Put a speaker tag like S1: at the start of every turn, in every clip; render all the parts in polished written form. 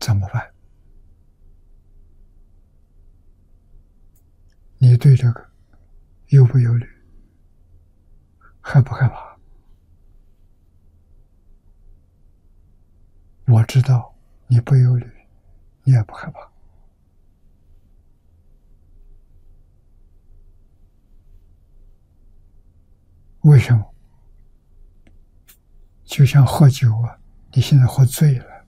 S1: 怎么办？你对这个忧不忧虑？害不害怕？我知道你不忧虑，你也不害怕。为什么？就像喝酒啊，你现在喝醉了，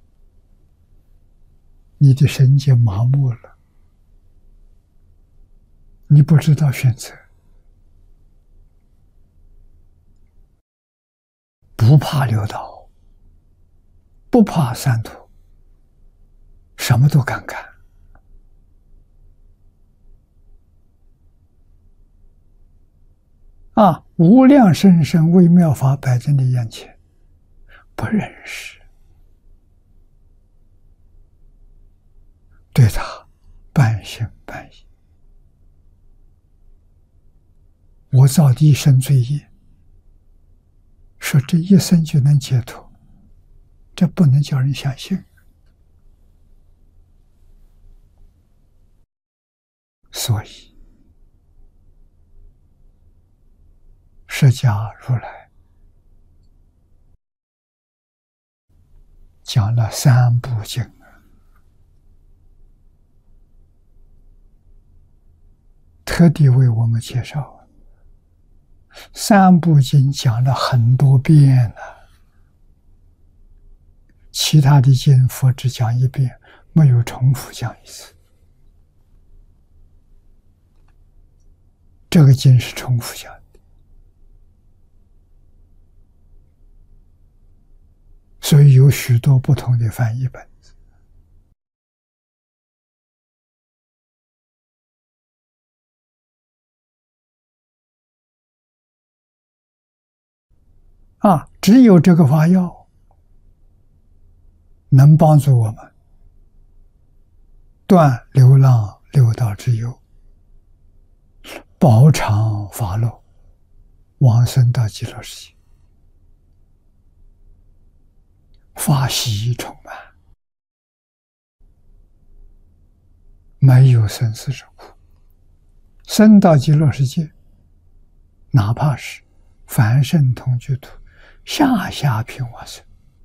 S1: 你的神经麻木了，你不知道选择，不怕六道，不怕三途，什么都敢干。无量甚深微妙法摆在你眼前，不认识，对他半信半疑。我造的一生罪业，说这一生就能解脱，这不能叫人相信。所以释迦如来讲了三部经，特地为我们介绍。三部经讲了很多遍了，其他的经佛只讲一遍，没有重复讲一次。这个经是重复讲的，所以有许多不同的翻译本子。只有这个法要能帮助我们断流浪六道之忧，保长法乐，往生到极乐世界，法喜充满，没有生死之苦。生到极乐世界，哪怕是凡圣同居土，下下品往生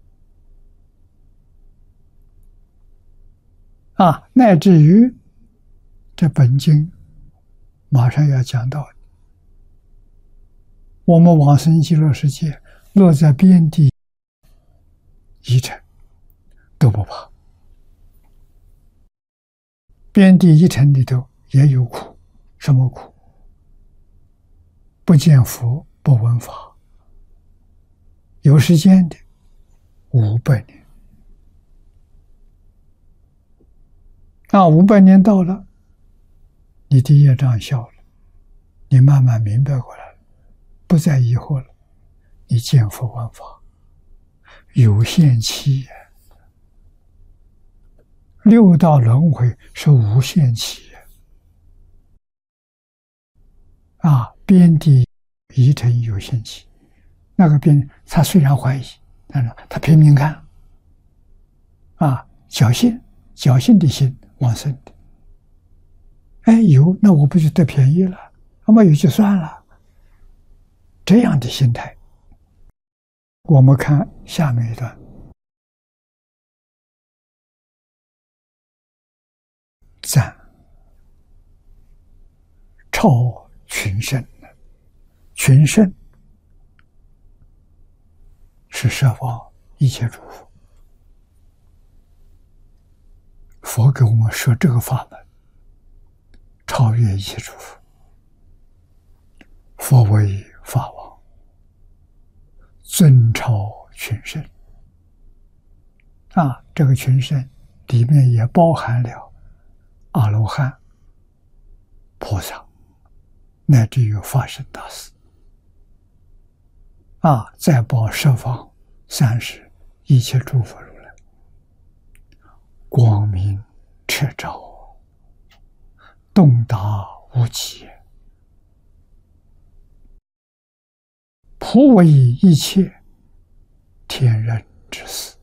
S1: 乃至于这本经马上要讲到，我们往生极乐世界，落在边地一尘都不怕。边地一尘里头也有苦，什么苦？不见佛，不闻法，有时间的500年。500年到了，你的业障消了，你慢慢明白过来了，不再疑惑了，你见佛闻法，有限期。六道轮回是无限期。边地一尘有限期，那个边他虽然怀疑，但是他拼命干，侥幸的心往生的。有，那我不就得便宜了？没有就算了。这样的心态，我们看下面一段。赞超群圣，群圣是十方一切诸佛，佛给我们说这个法门，超越一切诸佛，佛为法王，尊超群圣。这个群圣里面也包含了阿罗汉、菩萨，乃至于法身大士，再报十方30一切诸佛如来，光明彻照，洞达无极，普为一切天人之事。